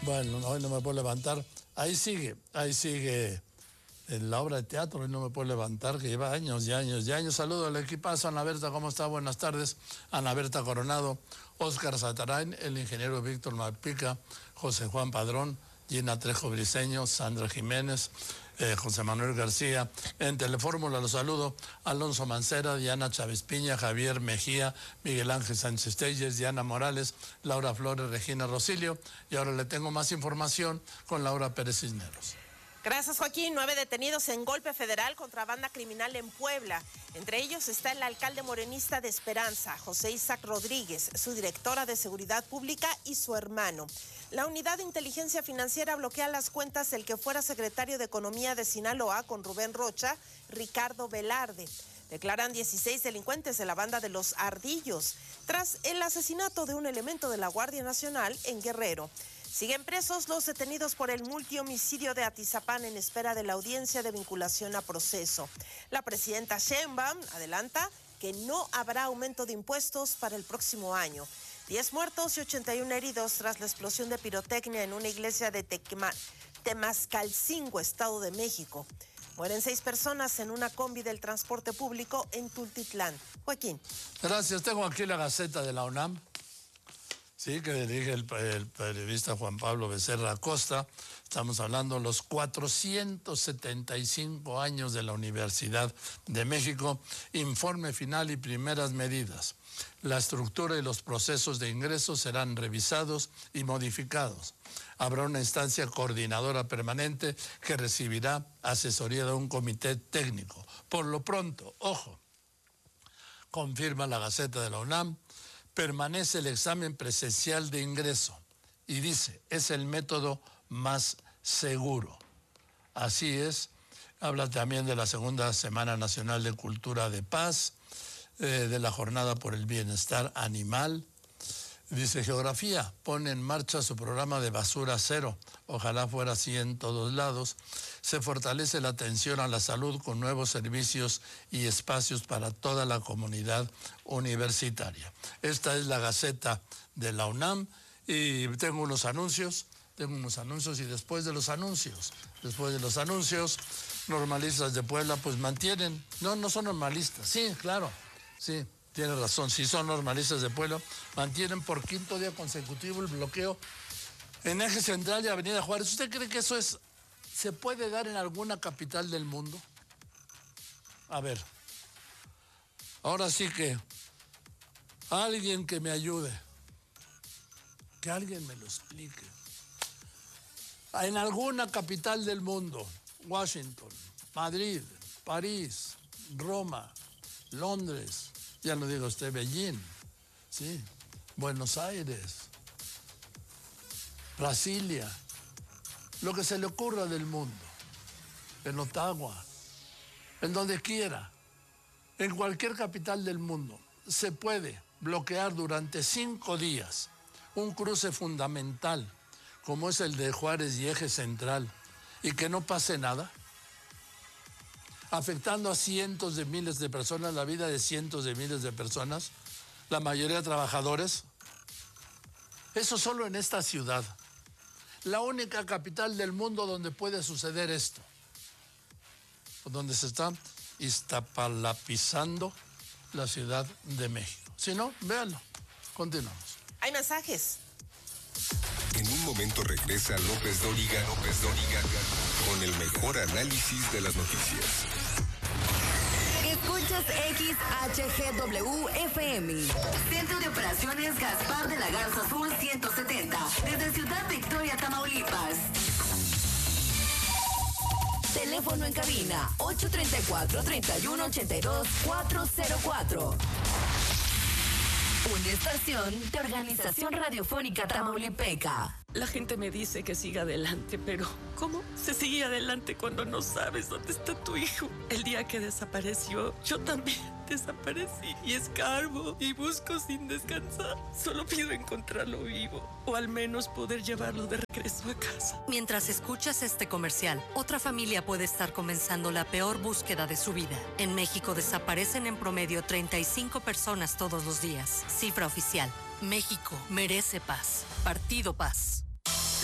Bueno, hoy no me puedo levantar. Ahí sigue en la obra de teatro, hoy no me puedo levantar, que lleva años y años y años. Saludo al equipazo. Ana Berta, ¿cómo está? Buenas tardes. Ana Berta Coronado, Óscar Satarain, el ingeniero Víctor Malpica, José Juan Padrón, Gina Trejo Briceño, Sandra Jiménez, José Manuel García. En Telefórmula los saludo: Alonso Mancera, Diana Chávez Piña, Javier Mejía, Miguel Ángel Sánchez Telles, Diana Morales, Laura Flores, Regina Rosilio. Y ahora le tengo más información con Laura Pérez Cisneros. Gracias, Joaquín. 9 detenidos en golpe federal contra banda criminal en Puebla. Entre ellos está el alcalde morenista de Esperanza, José Isaac Rodríguez, su directora de Seguridad Pública y su hermano. La Unidad de Inteligencia Financiera bloquea las cuentas del que fuera secretario de Economía de Sinaloa con Rubén Rocha, Ricardo Velarde. Declaran 16 delincuentes de la banda de los Ardillos, tras el asesinato de un elemento de la Guardia Nacional en Guerrero. Siguen presos los detenidos por el multihomicidio de Atizapán en espera de la audiencia de vinculación a proceso. La presidenta Sheinbaum adelanta que no habrá aumento de impuestos para el próximo año. 10 muertos y 81 heridos tras la explosión de pirotecnia en una iglesia de Temascalcingo, Estado de México. Mueren 6 personas en una combi del transporte público en Tultitlán. Joaquín. Gracias. Tengo aquí la Gaceta de la UNAM. Sí, que dirige el periodista Juan Pablo Becerra Acosta. Estamos hablando de los 475 años de la Universidad de México. Informe final y primeras medidas. La estructura y los procesos de ingreso serán revisados y modificados. Habrá una instancia coordinadora permanente que recibirá asesoría de un comité técnico. Por lo pronto, ojo, confirma la Gaceta de la UNAM, permanece el examen presencial de ingreso y dice, es el método más seguro. Así es. Habla también de la Segunda Semana Nacional de Cultura de Paz, de la Jornada por el Bienestar Animal. Dice, Geografía pone en marcha su programa de basura cero. Ojalá fuera así en todos lados. Se fortalece la atención a la salud con nuevos servicios y espacios para toda la comunidad universitaria. Esta es la Gaceta de la UNAM y tengo unos anuncios y después de los anuncios, normalistas de Puebla pues mantienen, no son normalistas, sí, claro, sí. Tiene razón, si son normalistas de Puebla, mantienen por 5º día consecutivo el bloqueo en Eje Central y Avenida Juárez. ¿Usted cree que eso se puede dar en alguna capital del mundo? A ver, ahora sí que alguien que me ayude, que alguien me lo explique. En alguna capital del mundo, Washington, Madrid, París, Roma, Londres, ya no diga usted Beijing, sí, Buenos Aires, Brasilia, lo que se le ocurra del mundo, en Ottawa, en donde quiera, en cualquier capital del mundo, se puede bloquear durante 5 días un cruce fundamental como es el de Juárez y Eje Central y que no pase nada, afectando a cientos de miles de personas, la vida de cientos de miles de personas, la mayoría trabajadores. Eso solo en esta ciudad, la única capital del mundo donde puede suceder esto, donde se está iztapalapizando la Ciudad de México. Si no, véanlo. Continuamos. Hay mensajes. En un momento regresa López Dóriga con el mejor análisis de las noticias. Escuchas XHGW-FM. Centro de Operaciones Gaspar de la Garza Azul 170. Desde Ciudad Victoria, Tamaulipas. Teléfono en cabina 834-3182-404. Una estación de Organización Radiofónica Tamaulipeca. La gente me dice que siga adelante, pero ¿cómo se sigue adelante cuando no sabes dónde está tu hijo? El día que desapareció, yo también desaparecí y escarbo y busco sin descansar. Solo pido encontrarlo vivo o al menos poder llevarlo de regreso a casa. Mientras escuchas este comercial, otra familia puede estar comenzando la peor búsqueda de su vida. En México desaparecen en promedio 35 personas todos los días. Cifra oficial. México merece paz. Partido Paz.